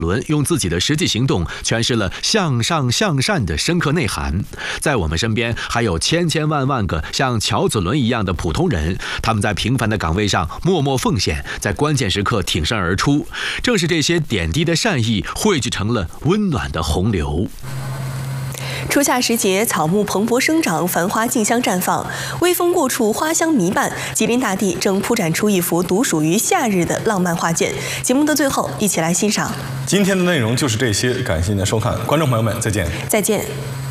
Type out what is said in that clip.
伦用自己的实际行动诠释了向上向善的深刻内涵。在我们身边还有千千万万个像乔子伦一样的普通人，他们在平凡的岗位上默默奉献，在关键时刻挺身而出。正是这些点滴的善意汇聚成了温暖的洪流。 初夏时节，草木蓬勃生长，繁花竞相绽放，微风过处，花香弥漫，吉林大地正铺展出一幅独属于夏日的浪漫画卷。节目的最后，一起来欣赏。 今天的内容就是这些，感谢您的收看，观众朋友们，再见。 再见。